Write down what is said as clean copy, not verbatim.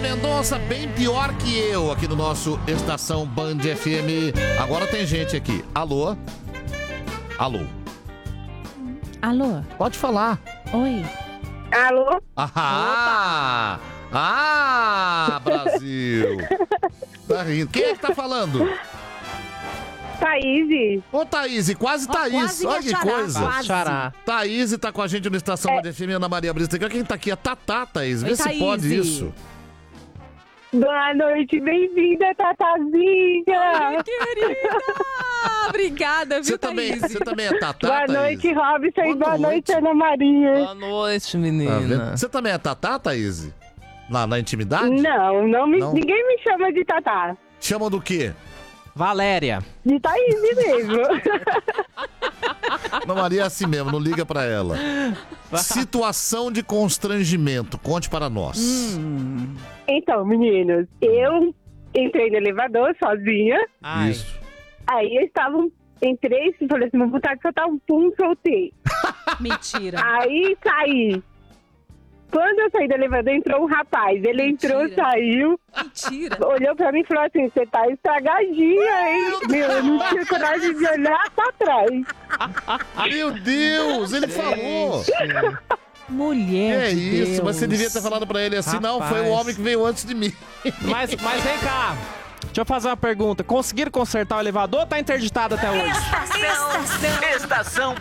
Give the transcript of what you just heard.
Mendonça, bem pior que eu aqui no nosso Estação Band FM. Agora tem gente aqui. Alô? Alô? Alô? Pode falar. Oi. Alô? Ah! Ah, Brasil! Tá rindo. Quem é que tá falando? Thaís. Ô, Thaís, quase Thaís. quase Olha que minha coisa. xará, Xará. Thaís tá com a gente no Estação Band FM, Ana Maria Brista. Quem tá aqui? A Tatá, Thaís. Vê Oi, se Thaís. pode isso. Boa noite, bem-vinda, Tatazinha. Querida! Obrigada, viu, Você também é Tatá, Boa Thaís? noite, Robson, e boa Boa noite, noite. Ana Maria. Boa noite, Tá vendo? menina. Você também é Tatá, Thaís? Na intimidade? Não, Não? ninguém me chama de Tatá. Chamam do quê? Valéria. De Thaís mesmo. Ana Maria é assim mesmo, não liga pra ela. Situação de constrangimento, conte para nós. Então, meninos, eu entrei no elevador sozinha. Ai. Isso. Aí eu entrei e falei assim, vou botar que soltar um pum, soltei. Mentira. Aí saí. Quando eu saí do elevador, entrou um rapaz. Ele entrou, saiu, Mentira. olhou pra mim e falou assim, você tá estragadinha, hein? Meu, eu não tinha coragem de olhar pra trás. Meu Deus, ele falou. Mulher É de isso, Deus. mas você devia ter falado pra ele assim, não, foi o Rapaz. homem que veio antes de mim. Mas vem cá. Deixa eu fazer uma pergunta. Conseguiram consertar o elevador ou tá interditado até hoje? Estação